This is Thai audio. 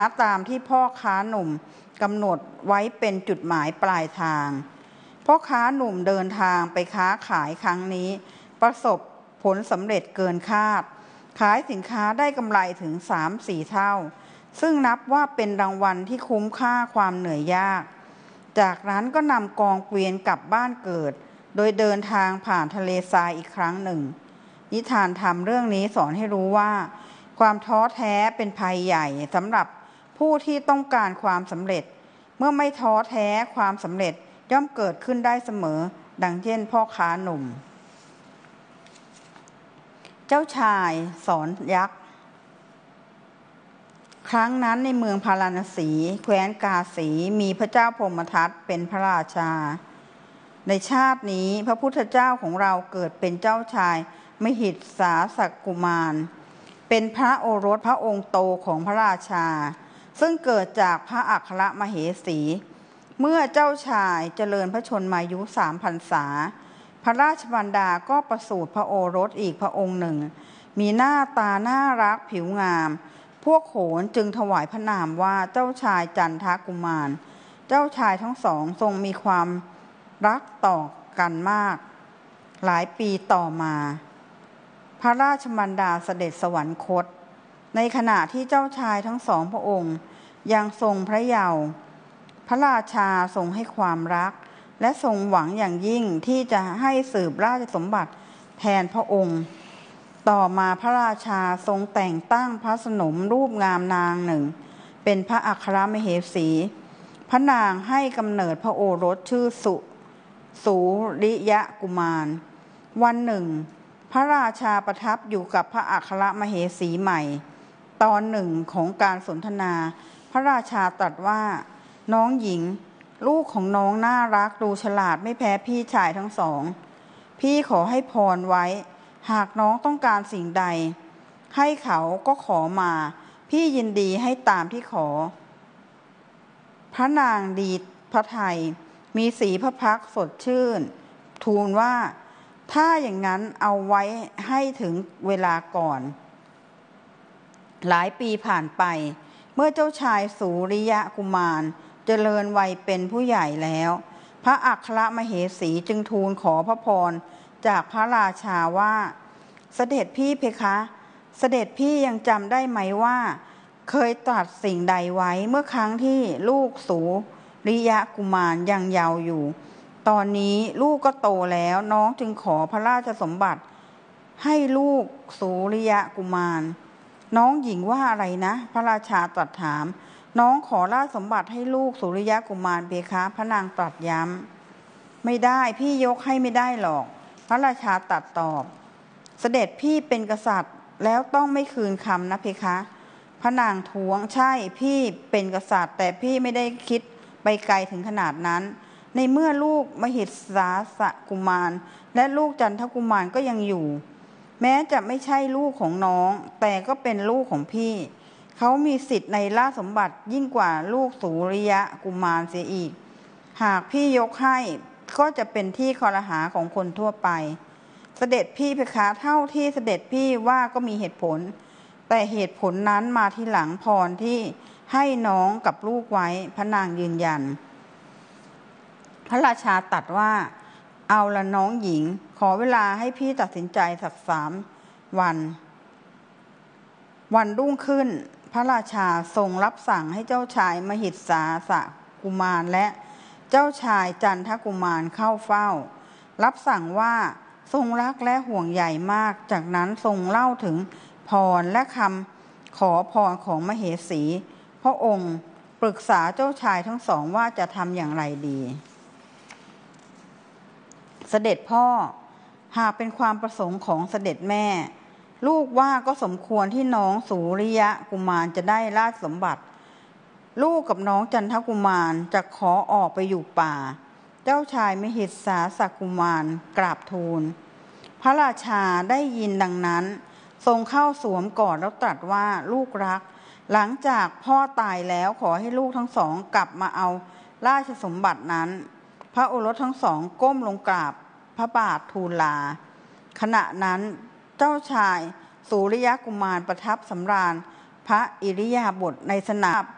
ตามที่พ่อค้าหนุ่มกำหนดไว้เป็นจุดหมายปลายทางพ่อค้าหนุ่มเดินทางไปค้าขายครั้งนี้ประสบผลสำเร็จเกินคาดขายสินค้าได้กำไรถึง 3-4 เท่าซึ่งนับว่าเป็นรางวัลที่คุ้มค่าความเหนื่อยยากจากนั้นก็นำกองเกวียนกลับบ้านเกิดโดยเดินทางผ่านทะเลทรายอีกครั้งหนึ่งนิทานธรรมเรื่องนี้สอนให้รู้ว่าความท้อแท้เป็นภัยใหญ่สำหรับผู้ที่ต้องการความสำเร็จเมื่อไม่ท้อแท้ความสำเร็จย่อมเกิดขึ้นได้เสมอดังเช่นพ่อค้าหนุ่มเจ้าชายสอนยักษ์ครั้งนั้นในเมืองพาราณสีแคว้นกาสีมีพระเจ้าพรหมทัตเป็นพระราชาในชาตินี้พระพุทธเจ้าของเราเกิดเป็นเจ้าชายมหิดสาสกุมารเป็นพระโอรสพระองค์โตของพระราชาซึ่งเกิดจากพระอัครมเหสีเมื่อเจ้าชายเจริญพระชนมายุ3 พรรษาพระราชบรรดาก็ประสูติพระโอรสอีกพระองค์หนึ่งมีหน้าตาน่ารักผิวงามพวกโขนจึงถวายพระนามว่าเจ้าชายจันทกุมารเจ้าชายทั้งสองทรงมีความรักต่อกันมากหลายปีต่อมาพระราชบรรดาเสด็จสวรรคตในขณะที่เจ้าชายทั้งสองพระองค์ยังทรงพระเยาว์พระราชาทรงให้ความรักและทรงหวังอย่างยิ่งที่จะให้สืบราชสมบัติแทนพระองค์ต่อมาพระราชาทรงแต่งตั้งพระสนมรูปงามนางหนึ่งเป็นพระอัครมเหสีพระนางให้กำเนิดพระโอรสชื่อสุริยกุมารวันหนึ่งพระราชาประทับอยู่กับพระอัครมเหสีใหม่ตอนหนึ่งของการสนทนาพระราชาตรัสว่าน้องหญิงลูกของน้องน่ารักดูฉลาดไม่แพ้พี่ชายทั้งสองพี่ขอให้พรไว้หากน้องต้องการสิ่งใดให้เขาก็ขอมาพี่ยินดีให้ตามที่ขอพระนางดีพระทัยมีสีพระพักตร์สดชื่นทูลว่าถ้าอย่างนั้นเอาไว้ให้ถึงเวลาก่อนหลายปีผ่านไปเมื่อเจ้าชายสุริยกุมารเจริญวัยเป็นผู้ใหญ่แล้วพระอัครมเหสีจึงทูลขอพระพรจากพระราชาว่าเสด็จพี่เพคะเสด็จพี่ยังจำได้ไหมว่าเคยตรัสสิ่งใดไว้เมื่อครั้งที่ลูกสุริยกุมารยังเยาว์อยู่ตอนนี้ลูกก็โตแล้วน้องจึงขอพระราชสมบัติให้ลูกสุริยกุมารน้องหญิงว่าอะไรนะพระราชาตรัสถามน้องขอราชสมบัติให้ลูกสุริยกุมารเพคะพระนางตรัสย้ำไม่ได้พี่ยกให้ไม่ได้หรอกพระราชาตรัสตอบเสด็จพี่เป็นกษัตริย์แล้วต้องไม่คืนคำนะเพคะพระนางท้วงใช่พี่เป็นกษัตริย์แต่พี่ไม่ได้คิดไปไกลถึงขนาดนั้นในเมื่อลูกมหิดสาสกุมารและลูกจันทกุมารก็ยังอยู่แม้จะไม่ใช่ลูกของน้องแต่ก็เป็นลูกของพี่เขามีสิทธิ์ในราชสมบัติยิ่งกว่าลูกสุริยกุมารเสียอีกหากพี่ยกให้ก็จะเป็นที่คอรหาของคนทั่วไปเสด็จพี่เพคะเท่าที่เสด็จพี่ว่าก็มีเหตุผลแต่เหตุผลนั้นมาทีหลังพรที่ให้น้องกับลูกไว้พระนางยืนยันพระราชาตรัสว่าเอาละน้องหญิงขอเวลาให้พี่ตัดสินใจสัก3 วันรุ่งขึ้นพระราชาทรงรับสั่งให้เจ้าชายมหิดสาสกุมารและเจ้าชายจันทกุมารเข้าเฝ้ารับสั่งว่าทรงรักและห่วงใยมากจากนั้นทรงเล่าถึงพรและคำขอพรของมเหสีพระองค์ปรึกษาเจ้าชายทั้งสองว่าจะทำอย่างไรดีเสด็จพ่อหากเป็นความประสงค์ของเสด็จแม่ลูกว่าก็สมควรที่น้องสุริยกุมารจะได้ราชสมบัติลูกกับน้องจันทกุมารจะขอออกไปอยู่ป่าเจ้าชายมหิดสาสกุมารกราบทูลพระราชาได้ยินดังนั้นทรงเข้าสวมกอดแล้วตรัสว่าลูกรักหลังจากพ่อตายแล้วขอให้ลูกทั้งสองกลับมาเอาราชสมบัตินั้นพระโอรสทั้งสองก้มลงกราบพระบาททูลลาขณะนั้นเจ้าชายสุริยกุมารประทับสำราญพระอิริยาบถในสนาม